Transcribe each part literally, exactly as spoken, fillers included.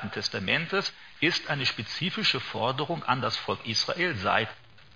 Alten Testamentes ist eine spezifische Forderung an das Volk Israel seit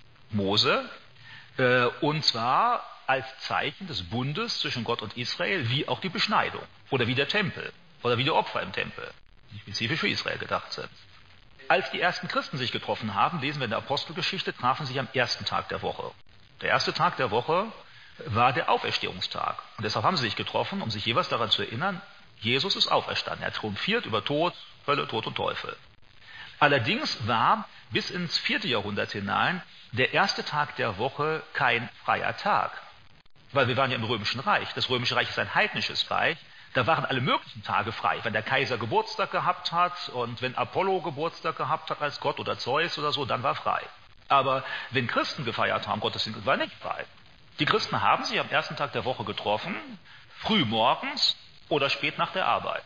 Mose, äh, und zwar als Zeichen des Bundes zwischen Gott und Israel, wie auch die Beschneidung oder wie der Tempel oder wie die Opfer im Tempel, die spezifisch für Israel gedacht sind. Als die ersten Christen sich getroffen haben, lesen wir in der Apostelgeschichte, trafen sich am ersten Tag der Woche. Der erste Tag der Woche war der Auferstehungstag. Und deshalb haben sie sich getroffen, um sich jeweils daran zu erinnern, Jesus ist auferstanden. Er triumphiert über Tod, Hölle, Tod und Teufel. Allerdings war bis ins vierte Jahrhundert hinein der erste Tag der Woche kein freier Tag. Weil wir waren ja im Römischen Reich. Das Römische Reich ist ein heidnisches Reich. Da waren alle möglichen Tage frei. Wenn der Kaiser Geburtstag gehabt hat und wenn Apollo Geburtstag gehabt hat als Gott oder Zeus oder so, dann war frei. Aber wenn Christen gefeiert haben, Gottesdienst war nicht frei. Die Christen haben sich am ersten Tag der Woche getroffen, früh morgens oder spät nach der Arbeit.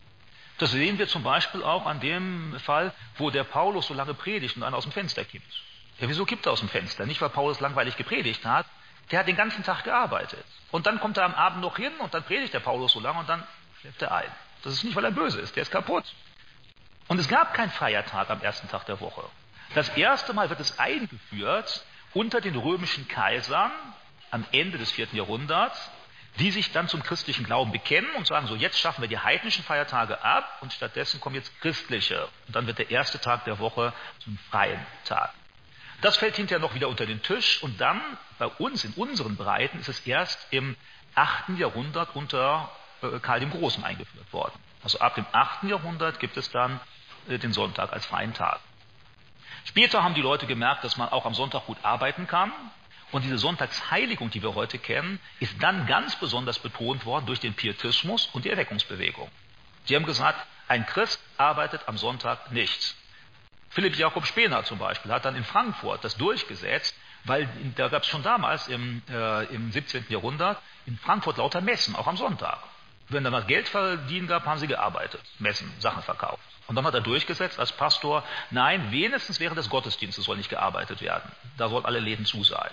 Das sehen wir zum Beispiel auch an dem Fall, wo der Paulus so lange predigt und einen aus dem Fenster kippt. Ja, wieso kippt er aus dem Fenster? Nicht, weil Paulus langweilig gepredigt hat, der hat den ganzen Tag gearbeitet. Und dann kommt er am Abend noch hin und dann predigt der Paulus so lange und dann schläft er ein. Das ist nicht, weil er böse ist, der ist kaputt. Und es gab keinen Feiertag am ersten Tag der Woche. Das erste Mal wird es eingeführt unter den römischen Kaisern am Ende des vierten Jahrhunderts, die sich dann zum christlichen Glauben bekennen und sagen, so jetzt schaffen wir die heidnischen Feiertage ab und stattdessen kommen jetzt christliche. Und dann wird der erste Tag der Woche zum freien Tag. Das fällt hinterher noch wieder unter den Tisch und dann bei uns, in unseren Breiten, ist es erst im achten Jahrhundert unter äh, Karl dem Großen eingeführt worden. Also ab dem achten Jahrhundert gibt es dann äh, den Sonntag als freien Tag. Später haben die Leute gemerkt, dass man auch am Sonntag gut arbeiten kann. Und diese Sonntagsheiligung, die wir heute kennen, ist dann ganz besonders betont worden durch den Pietismus und die Erweckungsbewegung. Die haben gesagt, ein Christ arbeitet am Sonntag nicht. Philipp Jakob Spener zum Beispiel hat dann in Frankfurt das durchgesetzt, weil da gab es schon damals im, äh, im siebzehnten Jahrhundert in Frankfurt lauter Messen, auch am Sonntag. Wenn da mal Geld verdienen gab, haben sie gearbeitet, Messen, Sachen verkauft. Und dann hat er durchgesetzt als Pastor, nein, wenigstens während des Gottesdienstes soll nicht gearbeitet werden. Da sollen alle Läden zu sein.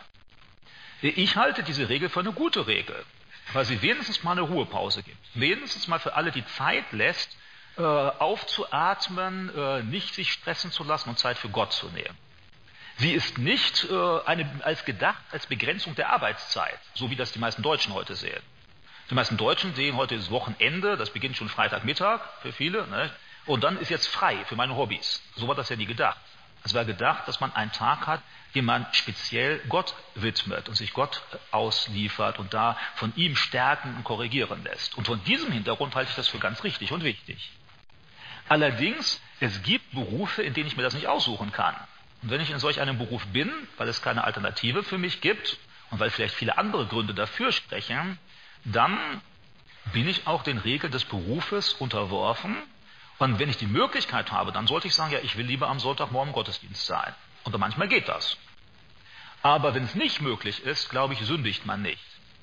Ich halte diese Regel für eine gute Regel, weil sie wenigstens mal eine Ruhepause gibt. Wenigstens mal für alle die Zeit lässt, äh, aufzuatmen, äh, nicht sich stressen zu lassen und Zeit für Gott zu nehmen. Sie ist nicht äh, eine, als gedacht als Begrenzung der Arbeitszeit, so wie das die meisten Deutschen heute sehen. Die meisten Deutschen sehen, heute ist Wochenende, das beginnt schon Freitagmittag für viele, ne? Und dann ist jetzt frei für meine Hobbys. So war das ja nie gedacht. Es war gedacht, dass man einen Tag hat, den man speziell Gott widmet und sich Gott ausliefert und da von ihm stärken und korrigieren lässt. Und von diesem Hintergrund halte ich das für ganz richtig und wichtig. Allerdings, es gibt Berufe, in denen ich mir das nicht aussuchen kann. Und wenn ich in solch einem Beruf bin, weil es keine Alternative für mich gibt und weil vielleicht viele andere Gründe dafür sprechen, dann bin ich auch den Regeln des Berufes unterworfen. Und wenn ich die Möglichkeit habe, dann sollte ich sagen, ja, ich will lieber am Sonntagmorgen im Gottesdienst sein. Und manchmal geht das. Aber wenn es nicht möglich ist, glaube ich, sündigt man nicht.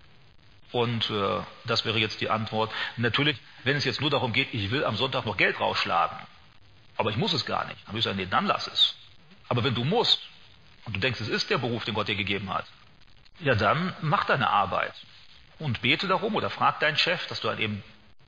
Und äh, das wäre jetzt die Antwort. Natürlich, wenn es jetzt nur darum geht, ich will am Sonntag noch Geld rausschlagen, aber ich muss es gar nicht, dann würde ich sagen, nee, dann lass es. Aber wenn du musst und du denkst, es ist der Beruf, den Gott dir gegeben hat, ja dann mach deine Arbeit und bete darum oder frag deinen Chef, dass du halt eben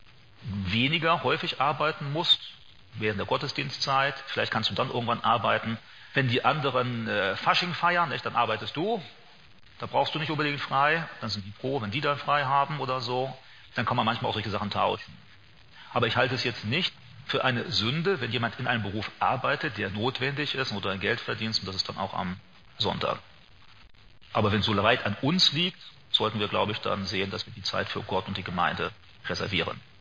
weniger häufig arbeiten musst während der Gottesdienstzeit. Vielleicht kannst du dann irgendwann arbeiten. Wenn die anderen äh, Fasching feiern, nicht, dann arbeitest du. Da brauchst du nicht unbedingt frei. Dann sind die froh, wenn die dann frei haben oder so. Dann kann man manchmal auch solche Sachen tauschen. Aber ich halte es jetzt nicht für eine Sünde, wenn jemand in einem Beruf arbeitet, der notwendig ist oder ein Geld verdient, und das ist dann auch am Sonntag. Aber wenn es so weit an uns liegt, sollten wir, glaube ich, dann sehen, dass wir die Zeit für Gott und die Gemeinde reservieren.